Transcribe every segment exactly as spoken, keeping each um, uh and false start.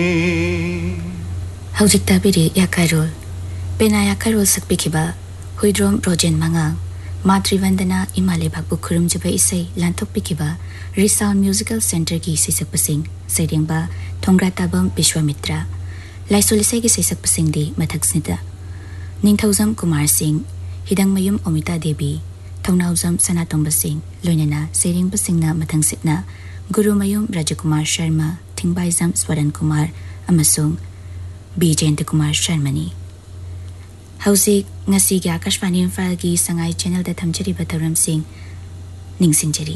Hauzik tabiri yakarol pena yakarol sakpikiba huidrom rojen manga Matri Vandana Imale Bakbu Kurum Jaba Isai Lantok Pikiba Resound Musical Center ki Sisak Pasing Saidingba Tongratabam Bishwamitra Laisolisai ki Sisak Pasing di Mathagsnita Ningthauzam Kumar Singh Hidang Mayum Omita Devi Thongnauzam Sanatomba Singh Loinana Saiding Pasingna Mathangsitna Guru Mayum Rajakumar Sharma Thingbaizam Swaran Kumar Amasung B. Jayanta Kumar Sharmani Hauzik ngasi gi Akashvani Imphal gi Sangai channel da thamjari bataram sing ningsingjari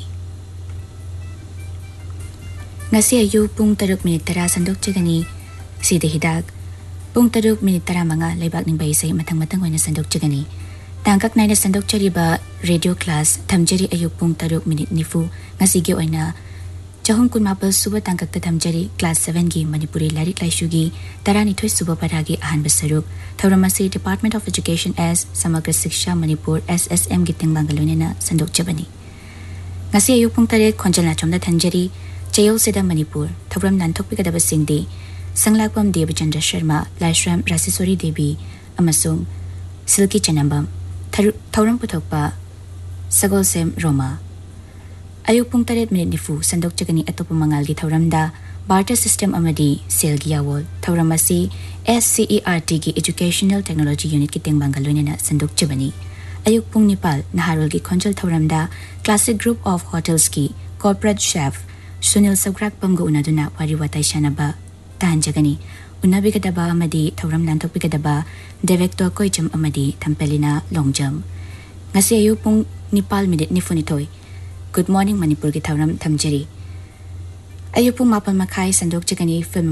ngasi ayu pung taruk minute tara sandok chagani sida hidak pung taruk minute tara manga leibak ning bai sai mathang mathang oina sandok chagani tangkak naina sandok chari ba radio class thamjari ayu pung taruk minute nifu ngasi gi oina Chahum kun mapal suba tangkak ta thamjari class seven gi Manipuri larik laishu gi tarani thoi suba paragi ahan basaruk Thauramasi Department of Education as Samagra Siksha Manipur S S M gi Tengbangalunena sandok jabani ngasi ayu pung tare khonjal na chomda thanjari chayol seda Manipur Thauram nanthok pi kadaba singdi Sanglakpam Devachandra Sharma Laishram Rasisori Devi amasung Silki Chanambam Thauram puthokpa Sagolsem Roma Ayuk pung taret minute nifu sandok chagani atopa mangal gi thauramda barter system amadi sel gi yawol thauramasi S C E R T gi Educational Technology Unit ki Tengbangalunena sandok chabani ayuk pung Nepal naharol gi khonjal thauramda Classic Group of Hotels ki corporate chef Sunil Sagrak pamgo unaduna wari watai shanaba tahan jagani unabi kadaba amadi thauram nanthok bi kadaba director koicham amadi Thampelina Longjam ngasi ayuk pung Nepal minute nifu nitoy Good morning Manipur ki thauram thamjari Ayupung mapal makai sandok chagani film